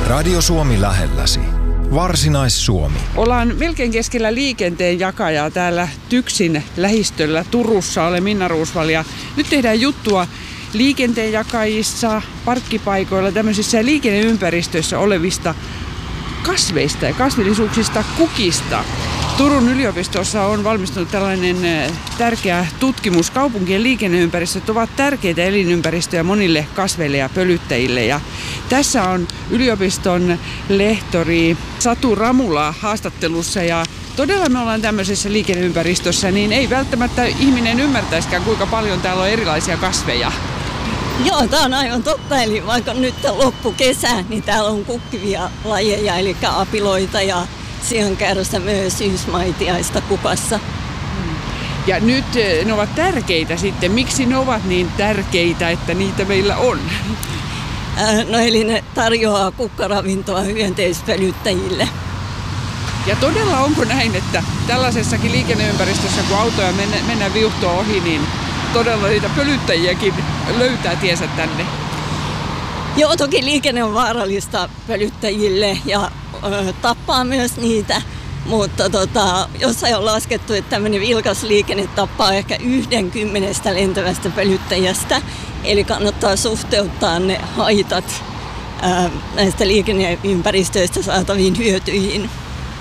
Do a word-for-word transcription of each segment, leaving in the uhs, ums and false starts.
Radio Suomi lähelläsi. Varsinais-Suomi. Ollaan melkein keskellä liikenteen jakajaa täällä Tyksin lähistöllä Turussa. Olen Minna Ruusval ja nyt tehdään juttua liikenteen jakajissa, parkkipaikoilla, tämmöisissä liikenneympäristöissä olevista kasveista ja kasvillisuuksista, kukista. Turun yliopistossa on valmistunut tällainen tärkeä tutkimus. Kaupunkien liikenneympäristöt ovat tärkeitä elinympäristöjä monille kasveille ja pölyttäjille. Ja tässä on yliopiston lehtori Satu Ramula haastattelussa. Ja todella me ollaan tämmöisessä liikenneympäristössä, niin ei välttämättä ihminen ymmärtäisikään, kuinka paljon täällä on erilaisia kasveja. Joo, tämä on aivan totta. Eli vaikka nyt loppukesä, niin täällä on kukkivia lajeja, eli apiloita ja siankärrystä myös syysmaitiaista kukassa. Ja nyt ne ovat tärkeitä sitten. Miksi ne ovat niin tärkeitä, että niitä meillä on? No eli ne tarjoaa kukkaravintoa hyönteispölyttäjille. Ja todella onko näin, että tällaisessakin liikenneympäristössä, kun autoja mennään mennä viuhtoa ohi, niin todella niitä pölyttäjiäkin löytää tiensä tänne? Joo, toki liikenne on vaarallista pölyttäjille ja ö, tappaa myös niitä, mutta tota, jossain on laskettu, että tämmöinen vilkas liikenne tappaa ehkä yhden kymmenestä lentävästä pölyttäjästä, eli kannattaa suhteuttaa ne haitat ö, näistä liikenneympäristöistä saataviin hyötyihin.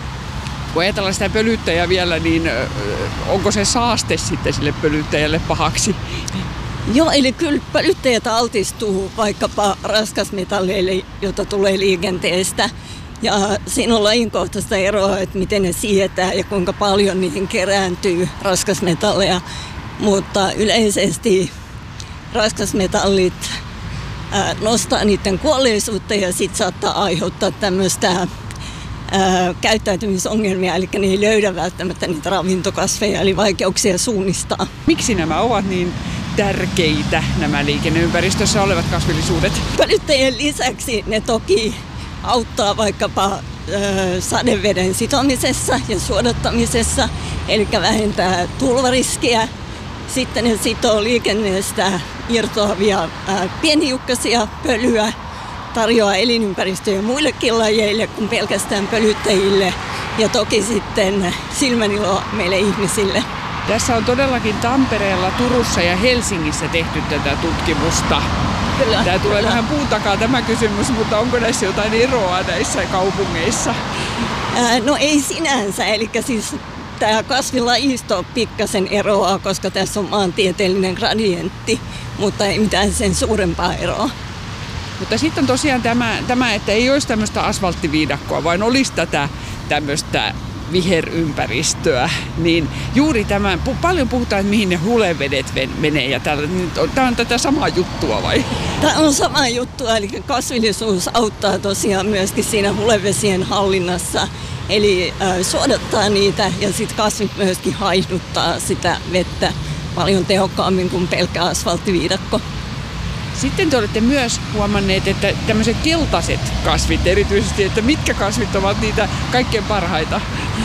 Kun ajatellaan sitä pölyttäjää vielä, niin onko se saaste sitten sille pölyttäjälle pahaksi? Joo, eli kyllä pölyttäjät altistuu vaikkapa raskasmetalleille, joita tulee liikenteestä. Ja siinä on lajinkohtaista eroa, että miten ne sietää ja kuinka paljon niihin kerääntyy raskasmetalleja. Mutta yleisesti raskasmetallit ää, nostaa niiden kuolleisuutta ja sitten saattaa aiheuttaa tämmöistä Ää, käyttäytymisongelmia, eli ne ei löydä välttämättä niitä ravintokasveja, eli vaikeuksia suunnistaa. Miksi nämä ovat niin tärkeitä, nämä liikenneympäristössä olevat kasvillisuudet? Pölyttäjien lisäksi ne toki auttaa vaikkapa ää, sadeveden sitomisessa ja suodattamisessa, eli vähentää tulvariskiä. Sitten ne sitoo liikenteestä irtoavia ää, pienhiukkasia, pölyä, tarjoaa elinympäristöjä muillekin lajeille kuin pelkästään pölyttäjille ja toki sitten silmäniloa meille ihmisille. Tässä on todellakin Tampereella, Turussa ja Helsingissä tehty tätä tutkimusta. Kyllä, Tämä tulee kyllä. vähän puun takaa tämä kysymys, mutta onko näissä jotain eroa näissä kaupungeissa? Ää, no ei sinänsä, eli siis tämä kasvilajisto pikkasen eroaa, koska tässä on maantieteellinen gradientti, mutta ei mitään sen suurempaa eroa. Mutta sitten on tosiaan tämä, tämä, että ei olisi tämmöistä asfalttiviidakkoa, vaan olisi tätä tämmöistä viherympäristöä. Niin juuri tämä, paljon puhutaan, että mihin ne hulevedet menee ja tällä, tämä on tätä samaa juttua vai? Tämä on sama juttua, eli kasvillisuus auttaa tosiaan myöskin siinä hulevesien hallinnassa. Eli äh, suodattaa niitä ja sitten kasvit myöskin haihduttaa sitä vettä paljon tehokkaammin kuin pelkkä asfalttiviidakko. Sitten te olette myös huomanneet, että tämmöiset keltaiset kasvit erityisesti, että mitkä kasvit ovat niitä kaikkein parhaita?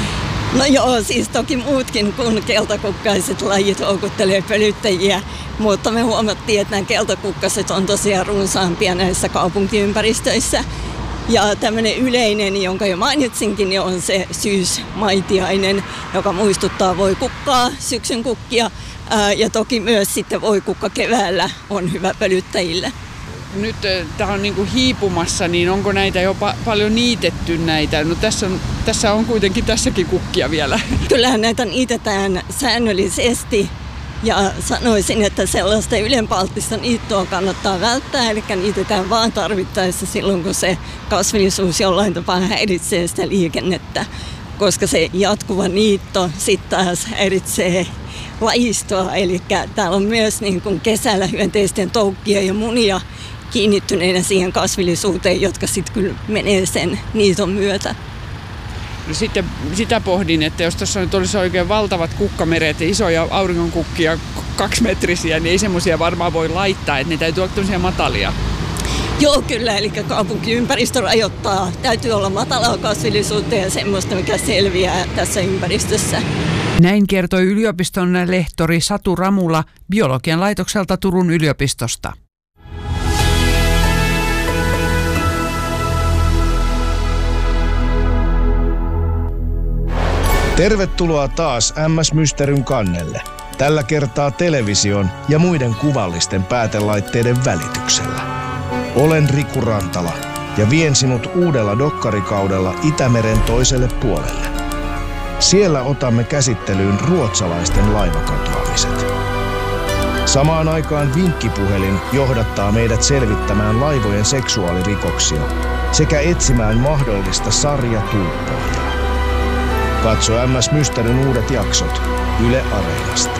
No joo, siis toki muutkin kuin keltakukkaiset lajit houkuttelee pölyttäjiä, mutta me huomattiin, että nämä keltakukkaset on tosiaan runsaampia näissä kaupunkiympäristöissä. Ja tämmöinen yleinen, jonka jo mainitsinkin, niin on se syysmaitiainen, joka muistuttaa voikukkaa, syksyn kukkia. Ja toki myös sitten voikukka keväällä on hyvä pölyttäjille. Nyt tämä on niin kuin hiipumassa, niin onko näitä jo pa- paljon niitetty näitä? No tässä on, tässä on kuitenkin tässäkin kukkia vielä. Kyllähän näitä niitetään säännöllisesti ja sanoisin, että sellaista ylenpalttista niittoa kannattaa välttää, eli niitetään vaan tarvittaessa silloin, kun se kasvillisuus jollain tapaa häiritsee sitä liikennettä, koska se jatkuva niitto sitten taas häiritsee lajistoa, eli täällä on myös niin kuin kesällä hyönteisten toukkia ja munia kiinnittyneenä siihen kasvillisuuteen, jotka sitten kyllä menee sen niiton myötä. No sitten sitä pohdin, että jos tuossa nyt olisi oikein valtavat kukkameret ja isoja auringonkukkia, kaksimetrisiä, niin ei semmoisia varmaan voi laittaa, että ne täytyy olla tämmöisiä matalia. Joo, kyllä, eli kaupunkiympäristö rajoittaa. Täytyy olla matalaa kasvillisuutta ja semmoista, mikä selviää tässä ympäristössä. Näin kertoi yliopiston lehtori Satu Ramula biologian laitokselta Turun yliopistosta. Tervetuloa taas M S Mysteryn kannelle. Tällä kertaa television ja muiden kuvallisten päätelaitteiden välityksellä. Olen Riku Rantala ja vien sinut uudella dokkarikaudella Itämeren toiselle puolelle. Siellä otamme käsittelyyn ruotsalaisten laivakatoamiset. Samaan aikaan vinkkipuhelin johdattaa meidät selvittämään laivojen seksuaalirikoksia sekä etsimään mahdollista sarjatulppoja. Katso M S Mysteryn uudet jaksot Yle Areenasta.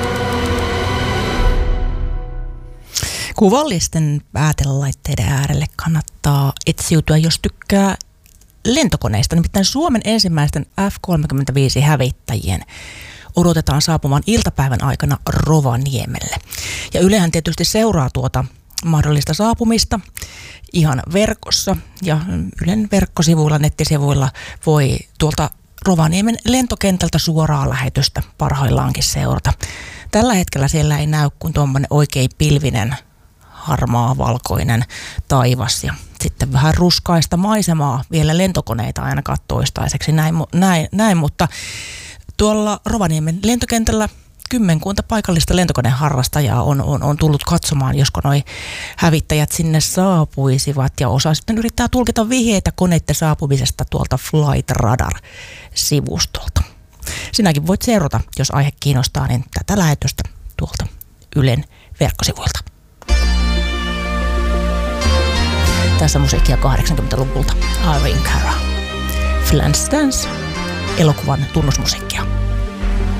Kuvallisten päätelaitteiden äärelle kannattaa etsiutyä, jos tykkää lentokoneista. Nimittäin Suomen ensimmäisten F kolmekymmentäviisi hävittäjien odotetaan saapumaan iltapäivän aikana Rovaniemelle. Ja Ylehän tietysti seuraa tuota mahdollista saapumista ihan verkossa. Ja Ylen verkkosivuilla, nettisivuilla voi tuolta Rovaniemen lentokentältä suoraa lähetystä parhaillaankin seurata. Tällä hetkellä siellä ei näy kuin tuommoinen oikein pilvinen, harmaa, valkoinen taivas ja sitten vähän ruskaista maisemaa. Vielä lentokoneita ainakaan toistaiseksi näin, näin, näin, mutta tuolla Rovaniemen lentokentällä kymmenkunta paikallista lentokoneharrastajaa on, on, on tullut katsomaan, josko noi hävittäjät sinne saapuisivat. Ja osa sitten yrittää tulkita vihjeitä koneiden saapumisesta tuolta Flight Radar-sivustolta. Sinäkin voit seurata, jos aihe kiinnostaa, niin tätä lähetystä tuolta Ylen verkkosivuilta. Tässä musiikkia kahdeksankymmentäluvulta. Irene Cara. Flanders Dance, elokuvan tunnusmusiikkia.